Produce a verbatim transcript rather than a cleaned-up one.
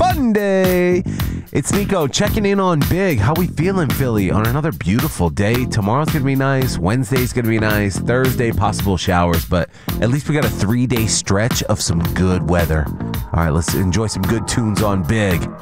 fun day. It's Nico checking in on Big. How we feeling, Philly, on another beautiful day? Tomorrow's going to be nice. Wednesday's going to be nice. Thursday, possible showers, but at least we got a three-day stretch of some good weather. All right, let's enjoy some good tunes on Big.